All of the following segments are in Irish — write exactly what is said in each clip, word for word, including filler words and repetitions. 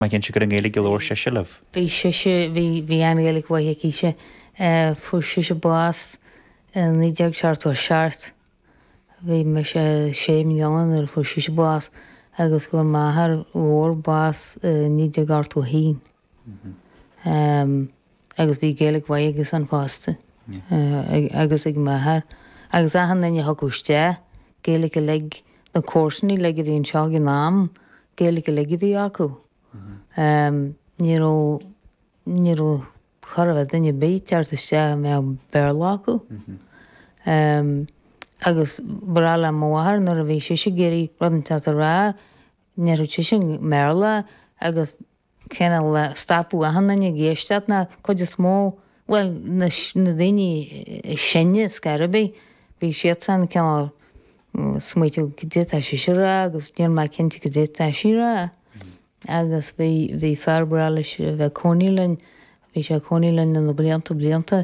Mae gen si gyda ngeilig gilor se silaf. Bhí sé bhí angélik waithe cíise fu sé se bás ní deag seart ó seart. Bhí me sé sé million ar fu sé se bás agus gur maithar ór bás ní deag art ó hín. Agus bhí gélik waithe agus an fásta. Agus ag maithar. Agus ahan nanne thugúiste gélik a lig na cóirsaní le a bhíon seo an nám gélik a lig a bhí acu. Níró níró chorah duine bé teartiste me bearla acu. Agus brala móthar nar a bhí sé sé géirí rodanta a rá nearú tí sin merla agus cenal le stapú ahan nanne géisteat na chuide smó well na daoine sinne scarabé bhí siad san cenal smuitiú go dé a sé se rá agus níor mai cinnte go dé a sí rá. Agus bhí bhí fearbrala bheith cónílainn bhí sé cónílainn na blianta blianta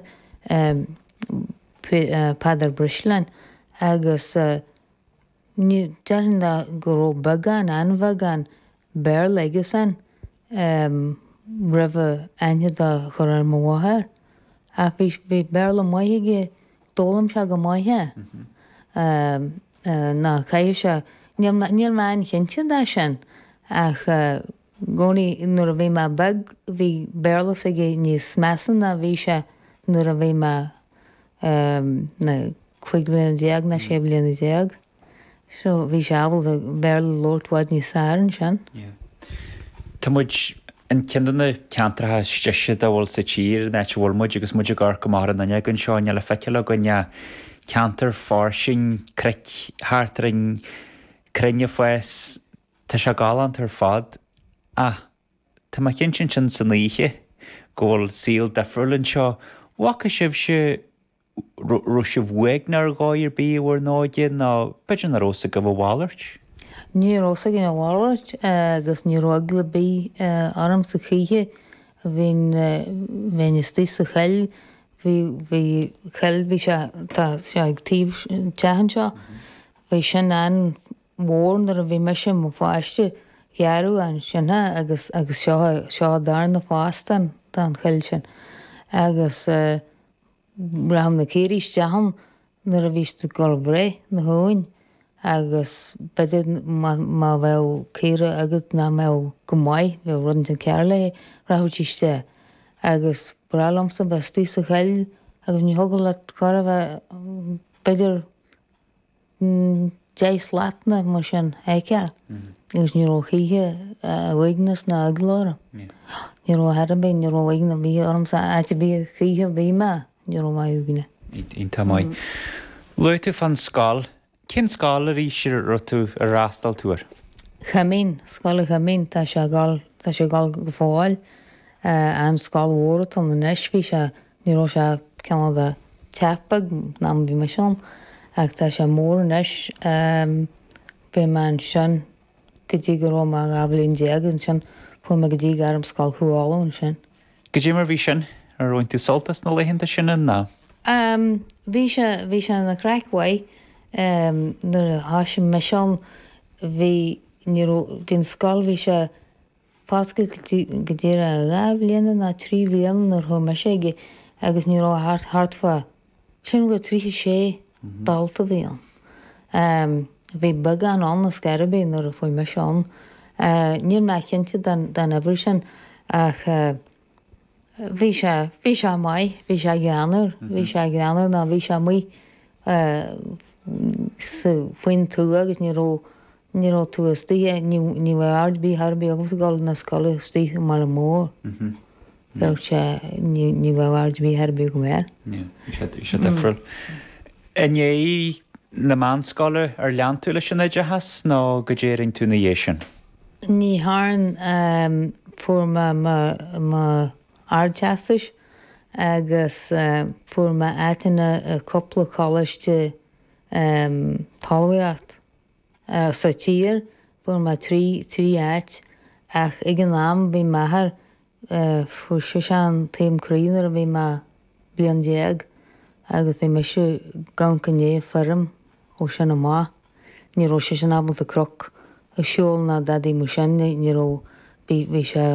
Padar Brislein agus ní dean go bagan anhagan bear legus an rih aine a chur ar mhathir a bhí bhí bearla maithaige dólam se go maithe ná caiir se níl main chinse dá sin ach gcónaí nuair a bhí me bag bhí bearlas aige níos measan na bhí se nuair a bhí me na chuig bliana déag na sé bliana déag. So bhí se abal a bearla lóirthaid níos sáran sin. Tá muid an cindanna ceantratha stiise a bhfuil sa tír na bhfuil muid agus muid gar go mar na gon seo ne le feice le gonne ceantar fásin cric-háartaring crenne foies tá se gálan ar fad a tá mai cin sin sin san líe ggóil síl de friúlann seo wacha sibh se ru sibh weagnar gáir bí bhar náide ná beidir na rósa go bhháirt? Ní rósa gin bhháirt agus ní rogla bí arm sa chíthe hín bhéine tí sa cheil hí cheil bhí se se ag tíh tehan seo bhí sin an mhórnar a bhí me sin mo fáiste gearú an sinna agus agus seo dar na fástan den cheil sin agus braham na céirísteacham nar a bhíiste go bhré na hóin agus beidir má bheith céire agus ná mé go maiid bheith rudanta ceirla rathútíiste agus bralam sa bestí sa cheil agus ní thugan le chu bheith beidir déis lána mar sin éiceall agus ní róchíthe a bhaignas na aglára. Ní ró headambé ní róhaigna bhí orm sa áte bí chíthe bhí me ní ró maiúgine. Ín tá maiid. Luú fan scáil, cin scáil a rí siar rotú a rástal túair? Chamín, scála chamín tá se gáil tá sé gáil go fáil an scáil mhóra an na neis bhí se ní ró se ceanna de teapag ná bhí me seán ach tá sé mór neis bhí man sin go dtí go róm a gablíonn déagan sin fu me go dtí garm scáil chuáún sin. Go dtí mar bhí sin ar roiint tú soltas na leihananta sin ná? Bhí se bhí se na craichhaid nuair a háisi me seán bhí gin scáil bhí se fáscail go dtíar a gá bliana na trí bhíon nar thu me séige agus ní rá hart hartfa sin go trí sé dalta bhíon. Bhí bag an an na scarabé nar a fuil me seán. Níl me cinnte den ebhir sin ach bhí se bhí se mai bhí se granar bhí se granar ná bhí se mu faoin tú agus ní ró ní ró tú stí ní bh ardbí thbí agus gáil na scala stí mar le mór be sé ní bh ardbí thbí go méir. sé defriúil. Iné na man scala ar leantúla sin éide has ná go déirinn tú na dhé sin? Ní háin fu má ardteastais agus fu me áitina a coppla choiste talhaíocht sa tír fu me trí trí áit ach ag an nám bhí maithar fu si an taimrínar a bhí me blion déag agus bhí me se gan conné ferm ó sin má ní ró sé sin abal a croc a siúil na dadí mu sin ní ró bhí sé